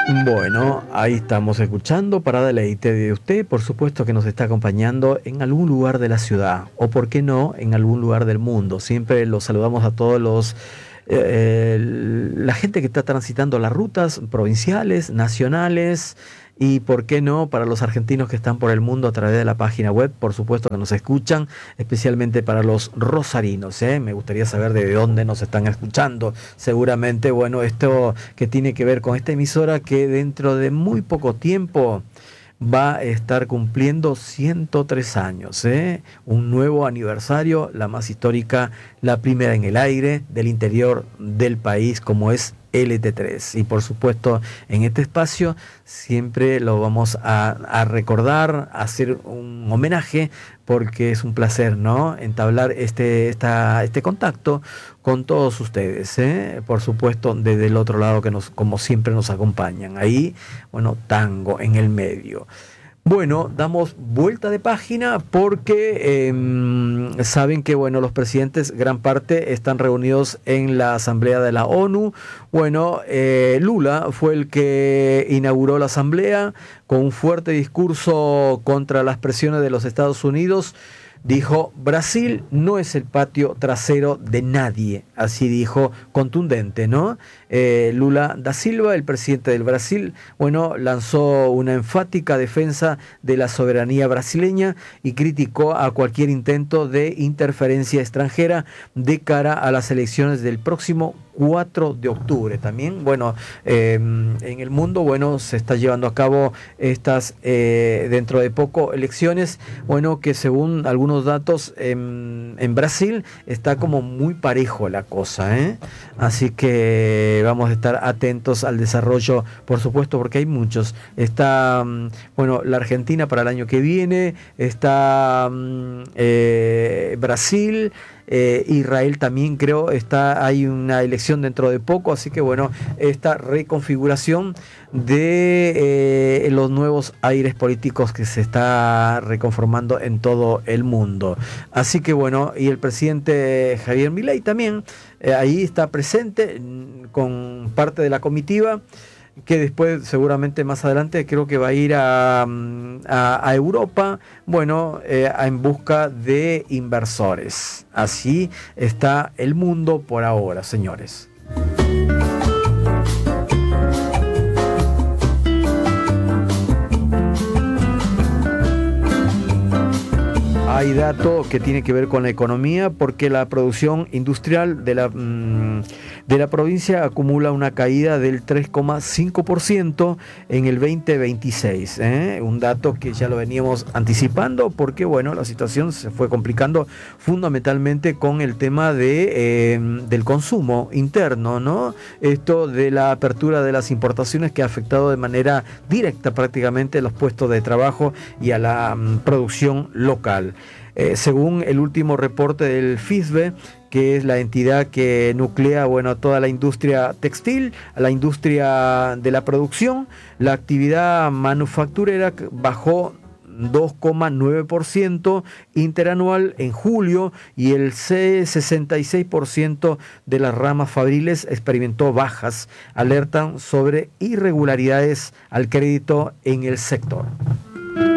Bueno, ahí estamos escuchando para deleite de usted, por supuesto que nos está acompañando en algún lugar de la ciudad o, por qué no, en algún lugar del mundo. Siempre los saludamos a todos la gente que está transitando las rutas provinciales, nacionales y, por qué no, para los argentinos que están por el mundo a través de la página web, por supuesto que nos escuchan, especialmente para los rosarinos, ¿eh? Me gustaría saber de dónde nos están escuchando. Seguramente, bueno, esto que tiene que ver con esta emisora que dentro de muy poco tiempo va a estar cumpliendo 103 años, ¿eh? Un nuevo aniversario, la más histórica, la primera en el aire del interior del país, como es LT3. Y por supuesto, en este espacio siempre lo vamos a recordar, a hacer un homenaje, porque es un placer, ¿no? Entablar este contacto con todos ustedes, ¿eh? Por supuesto, desde el otro lado que como siempre nos acompañan. Ahí, bueno, tango en el medio. Bueno, damos vuelta de página porque saben que, bueno, los presidentes, gran parte, están reunidos en la Asamblea de la ONU. Bueno, Lula fue el que inauguró la Asamblea con un fuerte discurso contra las presiones de los Estados Unidos. Dijo: Brasil no es el patio trasero de nadie, así dijo, contundente, ¿no? Lula da Silva, el presidente del Brasil, bueno, lanzó una enfática defensa de la soberanía brasileña y criticó a cualquier intento de interferencia extranjera de cara a las elecciones del próximo 4 de octubre. También, bueno, en el mundo, bueno, se está llevando a cabo estas, dentro de poco, elecciones, bueno, que según algunos datos en Brasil está como muy parejo la cosa, ¿eh? Así que vamos a estar atentos al desarrollo, por supuesto, porque hay muchos. Está, bueno, la Argentina para el año que viene, está Brasil, Israel también, creo, hay una elección dentro de poco, así que bueno, esta reconfiguración de los nuevos aires políticos que se está reconformando en todo el mundo. Así que bueno, y el presidente Javier Milei también ahí está presente con parte de la comitiva, que después, seguramente más adelante, creo que va a ir a Europa, bueno, en busca de inversores. Así está el mundo por ahora, señores. Hay dato que tiene que ver con la economía, porque la producción industrial de la provincia acumula una caída del 3,5% en el 2026, ¿eh? Un dato que ya lo veníamos anticipando, porque bueno, la situación se fue complicando fundamentalmente con el tema del consumo interno, ¿no? Esto de la apertura de las importaciones, que ha afectado de manera directa prácticamente los puestos de trabajo y a la producción local. Según el último reporte del FISBE, que es la entidad que nuclea, bueno, toda la industria textil, a la industria de la producción, la actividad manufacturera bajó 2,9% interanual en julio, y el 66% de las ramas fabriles experimentó bajas. Alertan sobre irregularidades al crédito en el sector.